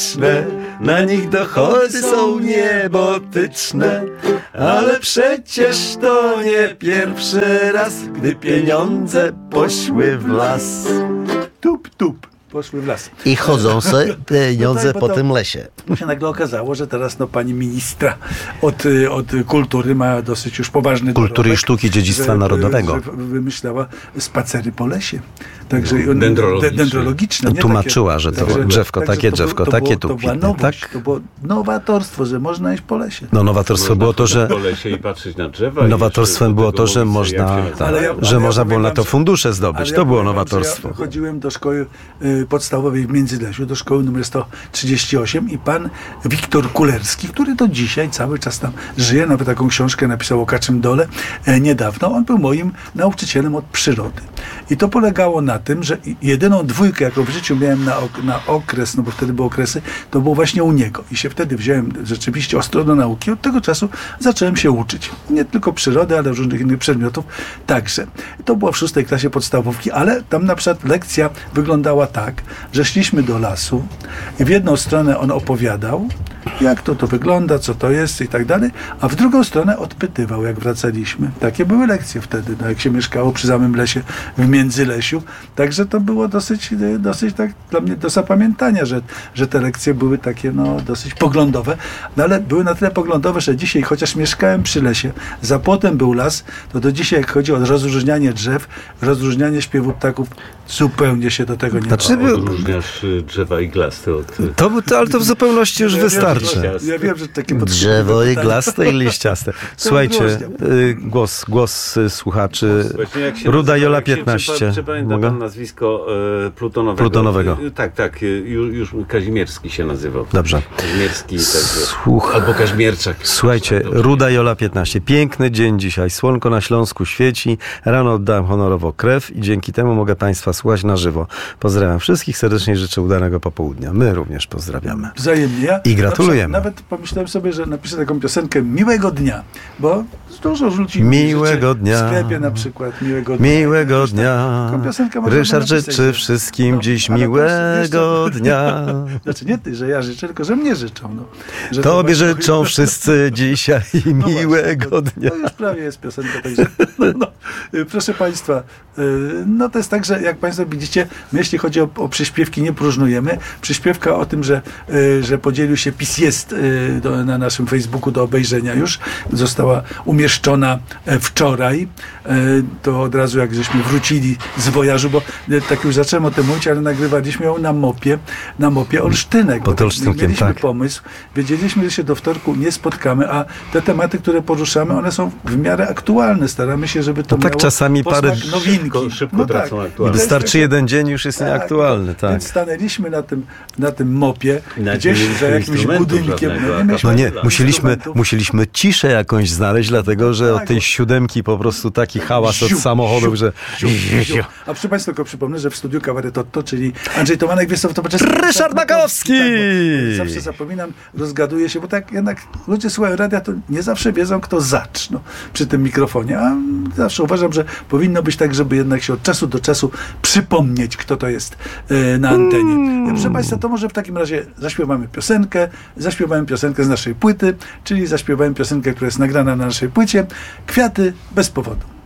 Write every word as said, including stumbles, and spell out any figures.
polityczne, na nich dochody są niebotyczne, ale przecież to nie pierwszy raz, gdy pieniądze poszły w las. Tup, tup. Poszły w las. I chodzą sobie pieniądze no tak, po to, tym lesie. To się nagle okazało, że teraz no, pani ministra od, od kultury ma dosyć już poważny Kultury dorobek, i sztuki dziedzictwa że, narodowego. Że wymyślała spacery po lesie. Także dendrologiczne. dendrologiczne nie Tłumaczyła, takie, że to także, drzewko także takie, to drzewko to takie, było, tu to była kwitnie, nowość, tak? to było nowatorstwo, że można iść po lesie. No nowatorstwem było to, że po lesie i patrzeć na drzewa. nowatorstwem było to, że można, tak, Ale ja- że ale ja można było powiem na wam, to że- fundusze zdobyć. Ale To ja było powiem wam, że nowatorstwo. Ja chodziłem do szkoły y, podstawowej w Międzylesiu, do szkoły numer sto trzydzieści osiem i pan Wiktor Kulerski, który do dzisiaj cały czas tam żyje, nawet taką książkę napisał o Kaczym Dole e, niedawno, on był moim nauczycielem od przyrody. I to polegało na tym, że jedyną dwójkę, jaką w życiu miałem na, ok- na okres, no bo wtedy były okresy, to było właśnie u niego. I się wtedy wziąłem rzeczywiście ostro do nauki. Od tego czasu zacząłem się uczyć. Nie tylko przyrody, ale różnych innych przedmiotów także. To było w szóstej klasie podstawówki, ale tam na przykład lekcja wyglądała tak, że szliśmy do lasu i w jedną stronę on opowiadał, jak to to wygląda, co to jest i tak dalej, a w drugą stronę odpytywał, jak wracaliśmy. Takie były lekcje wtedy, no, jak się mieszkało przy samym lesie, w Międzylesiu. Także to było dosyć, dosyć tak dla mnie do zapamiętania, że, że te lekcje były takie no, dosyć poglądowe, no, ale były na tyle poglądowe, że dzisiaj, chociaż mieszkałem przy lesie, za płotem był las, to do dzisiaj, jak chodzi o rozróżnianie drzew, rozróżnianie śpiewu ptaków, zupełnie się do tego nie Znaczy, dało. Odróżniasz y, drzewa iglaste od... y, To, to, ale to w zupełności już Ja wiem, wystarczy. że- Ja wiem, że takie podstawowe Drzewo pytanie. iglaste i liściaste. Słuchajcie, rozdział. y, głos, głos y, słuchaczy. Właśnie jak się Ruda nazywa, Jola jak się- piętnaście. Czy, czy pamięta Mogę? pan nazwisko e, Plutonowego? Plutonowego. E, tak, tak. e, Już, już Kazimierski się nazywał. Dobrze. Kazimierski. Także, Słuch- albo Kaźmierczak. Słuchajcie, Dobrze. Ruda Jola piętnaście. Piękny dzień dzisiaj. Słonko na Śląsku świeci. Rano oddałem honorowo krew i dzięki temu mogę Państwa słuchać na żywo. Pozdrawiam wszystkich. Serdecznie życzę udanego popołudnia. My również pozdrawiamy. Wzajemnie. Ja I gratulujemy. na przykład Nawet pomyślałem sobie, że napiszę taką piosenkę Miłego Dnia, bo dużo ludzi Miłego życzy dnia. w sklepie na przykład Miłego Dnia. Miłego Jakoś tak. dnia. Taką piosenkę można Ryszard napisać, życzy że- wszystkim No, dziś ale to miłego jeszcze- dnia. Znaczy nie ty, że ja życzę, tylko że mnie życzą. No. Że Tobie właśnie- życzą wszyscy dzisiaj No właśnie, miłego to, dnia. To już prawie jest piosenka, także no, no. Proszę Państwa, y, no to jest tak, że jak Państwo widzicie, my jeśli chodzi o, o przyśpiewki, nie próżnujemy. Przyśpiewka o tym, że, y, że podzielił się PiS jest y, do, na naszym Facebooku do obejrzenia już, została umieszczona e, wczoraj. E, To od razu jak żeśmy wrócili z wojażu, bo e, tak już zacząłem o tym mówić, ale nagrywaliśmy ją na mopie, na mopie Olsztynek. Pod bo Olsztynkiem, mieliśmy tak. pomysł, wiedzieliśmy, że się do wtorku nie spotkamy, a te tematy, które poruszamy, one są w miarę aktualne. Staramy się, żeby to No tak miało czasami posmak parę- nowinki. Szybko- szybko tracą aktualność. Wystarczy jeden dzień, już jest nieaktualny. Tak. Więc stanęliśmy na tym, na tym mopie, Nawet gdzieś nie mieliśmy za jakimś instrumentów budynkiem. żadnego, nie mieliśmy No nie, Instrumentów. musieliśmy, musieliśmy ciszę jakąś znaleźć, dlatego że Tak, od tej bo- siódemki po prostu taki hałas od Ziu, samochodów, ziu, że... ziu, ziu. A proszę Państwa, tylko przypomnę, że w studiu Kabaretotto, czyli Andrzej Tomanek, Wiesław Tomaczewski, Ryszard Makowski! Tak, bo zawsze zapominam, rozgaduję się, bo tak jednak ludzie słuchają radia, to nie zawsze wiedzą, kto zacz no, przy tym mikrofonie, a zawsze uważam, że powinno być tak, żeby jednak się od czasu do czasu przypomnieć, kto to jest e, na antenie. Mm. Proszę Państwa, to może w takim razie zaśpiewamy piosenkę, zaśpiewałem piosenkę z naszej płyty, czyli zaśpiewałem piosenkę, która jest nagrana na naszej płycie, Kwiaty bez powodu.